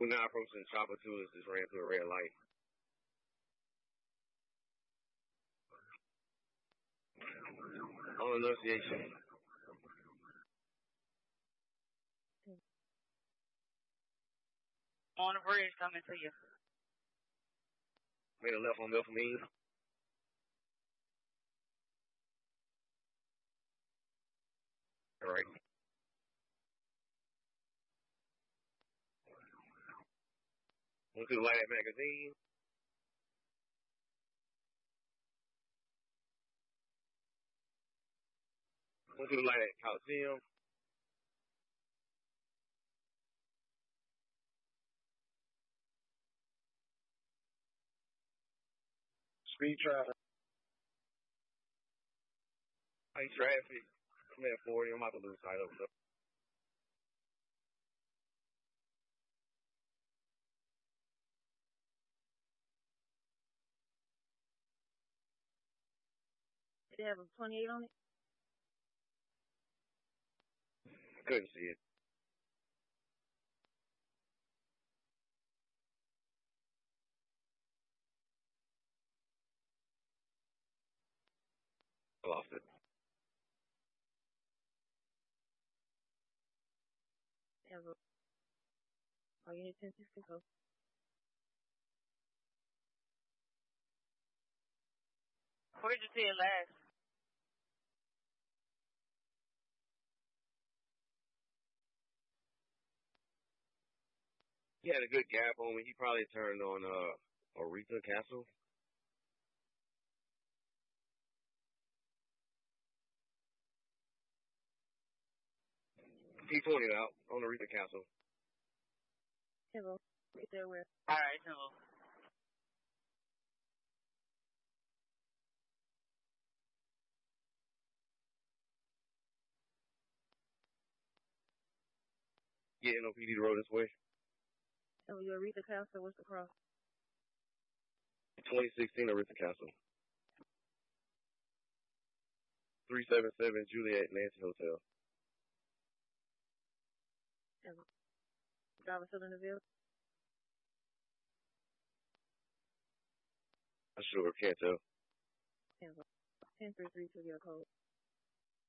We're now approaching Chopper 2. Just ran through a red light. On enunciation. On the bridge coming to you. Made a left on Milfamine. All right. Went to the light at Magazine. Went to the light at Coliseum. Speed traffic. High traffic. I'm at 40. I'm about to lose sight of it. Did it have a 28 on it? Couldn't see it. I lost it. Have a. Oh, you need 1060 go. Where did you see it last? He had a good gap on me. He probably turned on Aretha Castle. He pointed out on Aretha Castle. Hello. Right there where? Alright, hello. Yeah, NOPD the road this way. Oh, you Aretha Castle, what's the cross? 2016 Aretha Castle. 377 Juliet Nancy Hotel. Hello. Driver still in the vehicle? I sure can't tell. Hello. 1033 to your code.